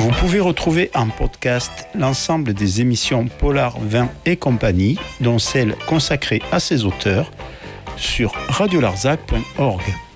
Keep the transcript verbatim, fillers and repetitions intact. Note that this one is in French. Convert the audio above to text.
Vous pouvez retrouver en podcast l'ensemble des émissions Polar, Vin et compagnie, dont celle consacrée à ses auteurs, sur radio larzac point org.